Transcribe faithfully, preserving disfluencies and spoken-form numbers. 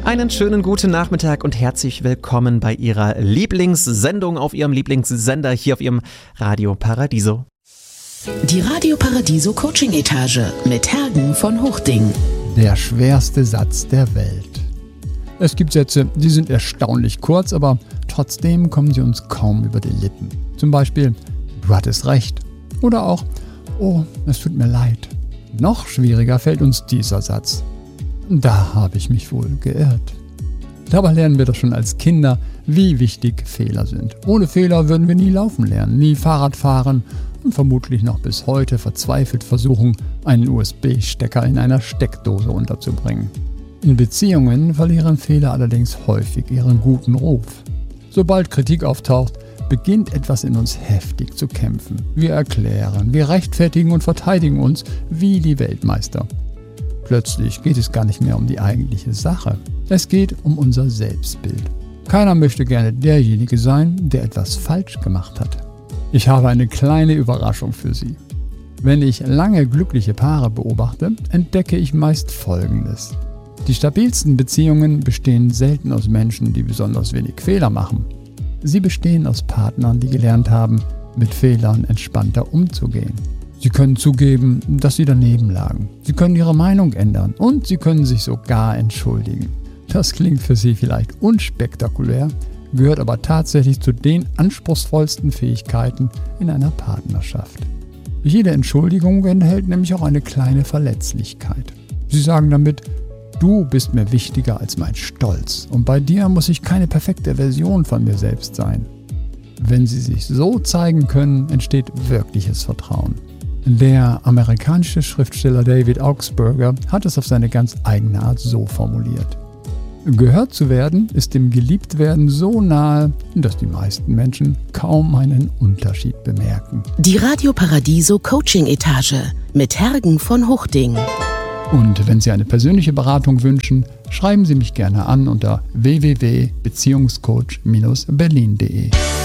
Einen schönen guten Nachmittag und herzlich willkommen bei Ihrer Lieblingssendung auf Ihrem Lieblingssender hier auf Ihrem Radio Paradiso. Die Radio Paradiso Coaching Etage mit Hergen von Huchting. Der schwerste Satz der Welt. Es gibt Sätze, die sind erstaunlich kurz, aber trotzdem kommen sie uns kaum über die Lippen. Zum Beispiel, du hattest recht. Oder auch, oh, es tut mir leid. Noch schwieriger fällt uns dieser Satz. Da habe ich mich wohl geirrt. Dabei lernen wir doch schon als Kinder, wie wichtig Fehler sind. Ohne Fehler würden wir nie laufen lernen, nie Fahrrad fahren und vermutlich noch bis heute verzweifelt versuchen, einen U S B-Stecker in einer Steckdose unterzubringen. In Beziehungen verlieren Fehler allerdings häufig ihren guten Ruf. Sobald Kritik auftaucht, beginnt etwas in uns heftig zu kämpfen. Wir erklären, wir rechtfertigen und verteidigen uns wie die Weltmeister. Plötzlich geht es gar nicht mehr um die eigentliche Sache. Es geht um unser Selbstbild. Keiner möchte gerne derjenige sein, der etwas falsch gemacht hat. Ich habe eine kleine Überraschung für Sie. Wenn ich lange glückliche Paare beobachte, entdecke ich meist Folgendes. Die stabilsten Beziehungen bestehen selten aus Menschen, die besonders wenig Fehler machen. Sie bestehen aus Partnern, die gelernt haben, mit Fehlern entspannter umzugehen. Sie können zugeben, dass sie daneben lagen. Sie können ihre Meinung ändern und sie können sich sogar entschuldigen. Das klingt für Sie vielleicht unspektakulär, gehört aber tatsächlich zu den anspruchsvollsten Fähigkeiten in einer Partnerschaft. Jede Entschuldigung enthält nämlich auch eine kleine Verletzlichkeit. Sie sagen damit, du bist mir wichtiger als mein Stolz und bei dir muss ich keine perfekte Version von mir selbst sein. Wenn Sie sich so zeigen können, entsteht wirkliches Vertrauen. Der amerikanische Schriftsteller David Augsburger hat es auf seine ganz eigene Art so formuliert. Gehört zu werden ist dem Geliebtwerden so nahe, dass die meisten Menschen kaum einen Unterschied bemerken. Die Radio Paradiso Coaching Etage mit Hergen von Huchting. Und wenn Sie eine persönliche Beratung wünschen, schreiben Sie mich gerne an unter w w w punkt beziehungscoach Bindestrich berlin punkt de.